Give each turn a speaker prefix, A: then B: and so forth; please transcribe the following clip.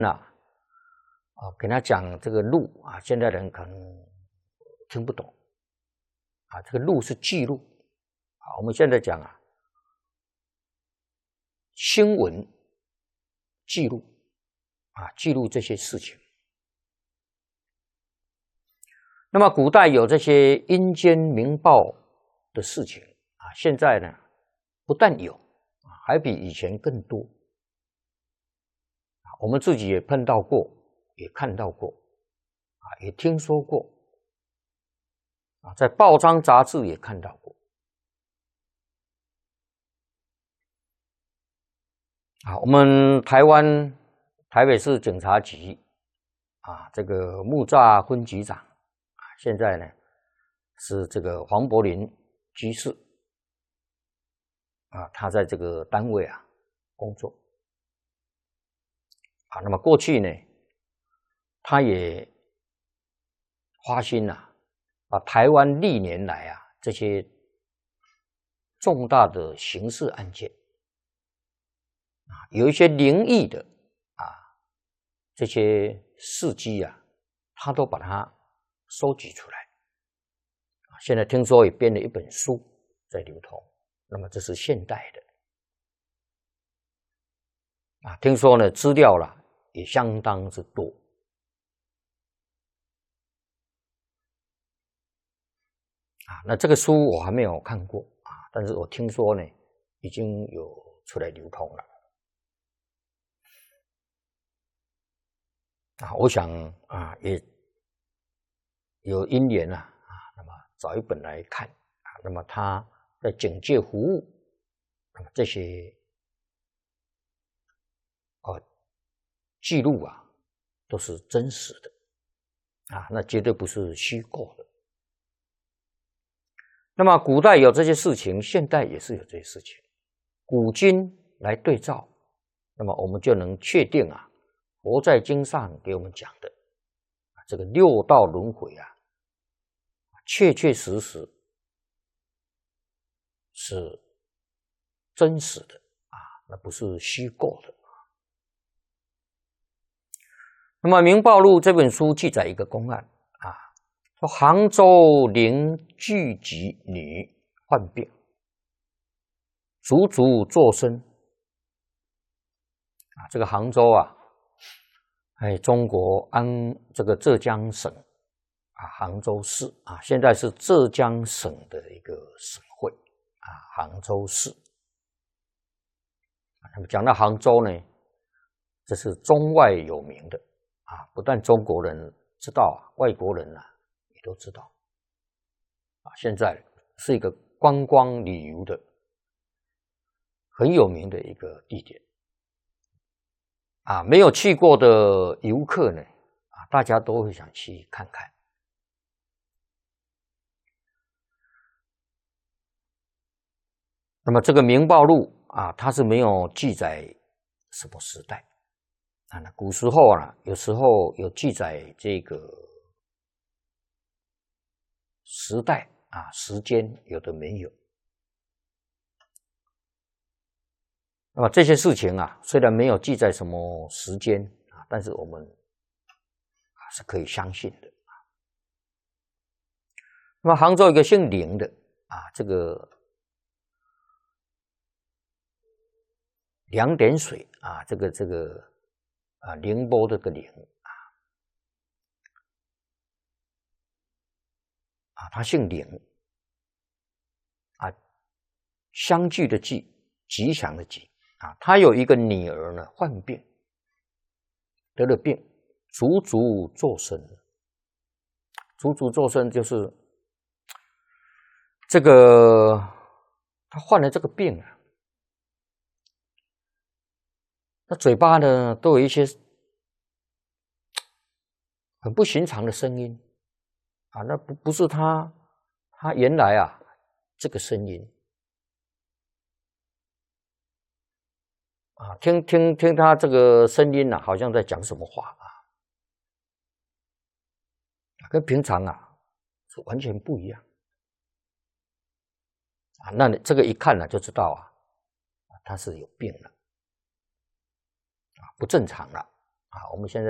A: 跟他讲这个录啊，现在人可能听不懂啊。这个录是记录啊，我们现在讲啊，新闻记录啊，记录这些事情。那么古代有这些阴间明报的事情啊，现在呢不但有，还比以前更多。我们自己也碰到过，也看到过，也听说过，在报章杂志也看到过。我们台湾台北市警察局这个木栅分局长现在呢是这个黄柏林居士他在这个单位工作那么过去呢他也花心把台湾历年来这些重大的刑事案件有一些灵异的这些事迹他都把它收集出来。现在听说也编了一本书在流通，那么这是现代的听说呢资料也相当之多那这个书我还没有看过但是我听说呢已经有出来流通了我想也有因缘那么找一本来看那么他在警界服务，那么这些记录都是真实的那绝对不是虚构的。那么古代有这些事情，现代也是有这些事情，古今来对照，那么我们就能确定佛在经上给我们讲的这个六道轮回确确实实是真实的那不是虚构的。那么《明报录》这本书记载一个公案说杭州灵聚集女患病，足足作身这个杭州中国这个浙江省杭州市现在是浙江省的一个省会杭州市那么讲到杭州呢，这是中外有名的不但中国人知道外国人也都知道现在是一个观光旅游的很有名的一个地点没有去过的游客呢大家都会想去看看。那么这个《明报录》它是没有记载什么时代古时候有时候有记载这个时代时间，有的没有。那么这些事情虽然没有记载什么时间但是我们是可以相信的那么杭州有一个姓林的这个两点水这个凌波这个凌他姓林相聚的聚，吉祥的吉他有一个女儿呢患病，得了病，足足作身。足足作身就是这个他患了这个病那嘴巴呢都有一些很不寻常的声音那不是他原来这个声音听他这个声音好像在讲什么话跟平常是完全不一样那你这个一看就知道他是有病了不正常了啊，我们现在。